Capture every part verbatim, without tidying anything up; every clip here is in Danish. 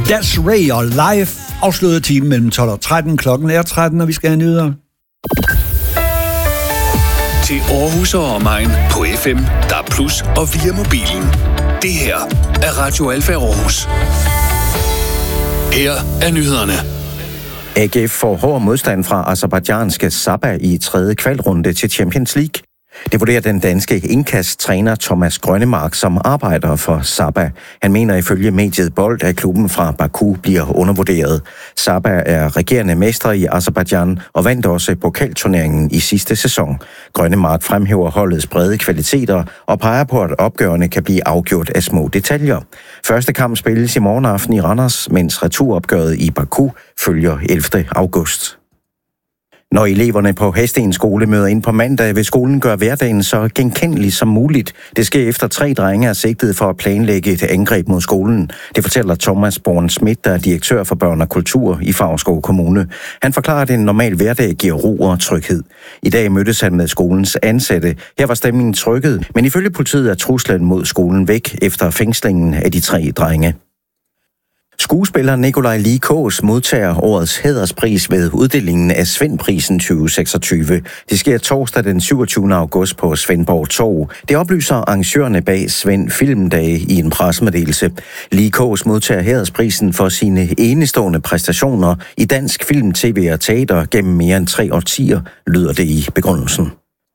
That's Ray og live afsluttet time mellem tolv og tretten. Klokken er tretten, og vi skal have nyheder. Til Aarhus og omegn på F M, D A B plus og via mobilen. Det her er Radio Alfa Aarhus. Her er nyhederne. A G F får hård modstand fra aserbajdsjanske Sabah i tredje kvalrunde til Champions League. Det vurderer den danske indkast-træner Thomas Grønnemark, som arbejder for Sabah. Han mener ifølge mediet Bold, at klubben fra Baku bliver undervurderet. Sabah er regerende mestre i Aserbajdsjan og vandt også pokalturneringen i sidste sæson. Grønnemark fremhæver holdets brede kvaliteter og peger på, at opgørene kan blive afgjort af små detaljer. Første kamp spilles i morgen aften i Randers, mens returopgøret i Baku følger ellevte august. Når eleverne på Hadsten skole møder ind på mandag, vil skolen gøre hverdagen så genkendelig som muligt. Det sker efter tre drenge er sigtet for at planlægge et angreb mod skolen. Det fortæller Thomas Born Schmidt, der er direktør for børn og kultur i Favrskov Kommune. Han forklarer, at en normal hverdag giver ro og tryghed. I dag mødtes han med skolens ansatte. Her var stemningen trykket, men ifølge politiet er truslen mod skolen væk efter fængslingen af de tre drenge. Skuespiller Nikolaj Lie Kaas modtager årets hæderspris ved uddelingen af Svendprisen tyve seksogtyve. Det sker torsdag den syvogtyvende august på Svendborg Torv. Det oplyser arrangørerne bag Svend Filmdage i en pressemeddelelse. Lie Kaas modtager hædersprisen for sine enestående præstationer i dansk film, tv og teater gennem mere end tre årtier, lyder det i begrundelsen.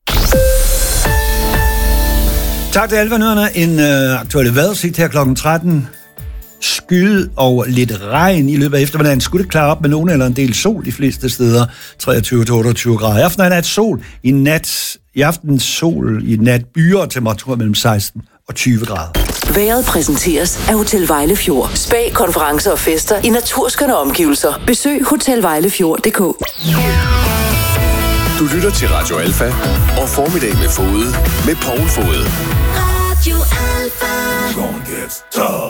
Tak til Alfa-nyhederne. En øh, aktuelle vejrudsigt her klokken tretten. Skyde og lidt regn i løbet af eftermiddagen. Skulle det klare op med nogen eller en del sol de fleste steder. treogtyve til otteogtyve grader. I aften er nat sol. I nat, i aften sol. I nat byer og temperatur mellem seksten og tyve grader. Vejret præsenteres af Hotel Vejlefjord. Spa, konferencer og fester i naturskønne omgivelser. Besøg hotel vejlefjord punktum d k. Du lytter til Radio Alfa og Formiddag med Fode med Poul Fode. Radio Alfa. Gonna get tough.